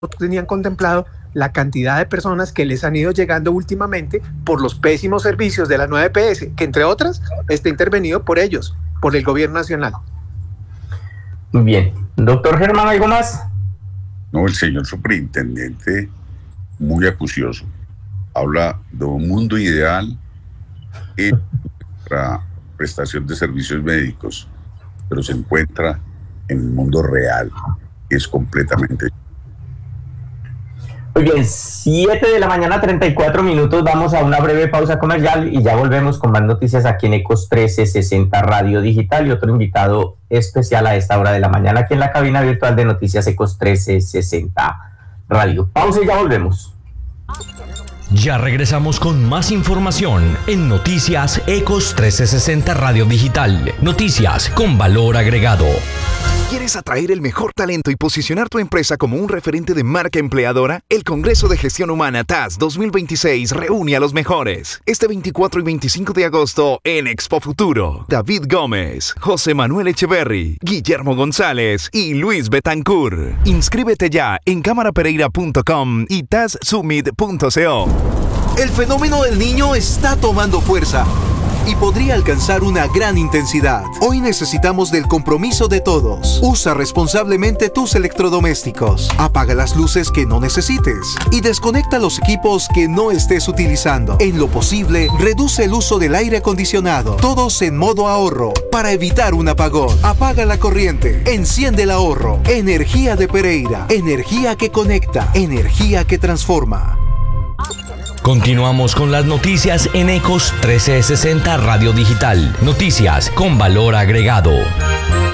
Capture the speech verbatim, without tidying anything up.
tenían contemplado la cantidad de personas que les han ido llegando últimamente por los pésimos servicios de la nueva E P S, que entre otras está intervenido por ellos, por el gobierno nacional. Muy bien. Doctor Germán, ¿algo más? No, el señor superintendente, muy acucioso, habla de un mundo ideal en la prestación de servicios médicos, pero se encuentra en el mundo real, que es completamente. Muy bien, siete de la mañana, treinta y cuatro minutos, vamos a una breve pausa comercial y ya volvemos con más noticias aquí en Ecos trece sesenta Radio Digital y otro invitado especial a esta hora de la mañana aquí en la cabina virtual de Noticias Ecos trece sesenta Radio. Pausa y ya volvemos. Ya regresamos con más información en Noticias Ecos trece sesenta Radio Digital. Noticias con valor agregado. ¿Quieres atraer el mejor talento y posicionar tu empresa como un referente de marca empleadora? El Congreso de Gestión Humana T A S dos mil veintiséis reúne a los mejores. Este veinticuatro y veinticinco de agosto en Expo Futuro. David Gómez, José Manuel Echeverry, Guillermo González y Luis Betancourt. Inscríbete ya en cámara pereira punto com y tas summit punto co. El fenómeno del niño está tomando fuerza y podría alcanzar una gran intensidad. Hoy necesitamos del compromiso de todos. Usa responsablemente tus electrodomésticos. Apaga las luces que no necesites y desconecta los equipos que no estés utilizando. En lo posible, reduce el uso del aire acondicionado. Todos en modo ahorro para evitar un apagón. Apaga la corriente. Enciende el ahorro. Energía de Pereira. Energía que conecta. Energía que transforma. Continuamos con las noticias en Ecos trece sesenta Radio Digital. Noticias con valor agregado.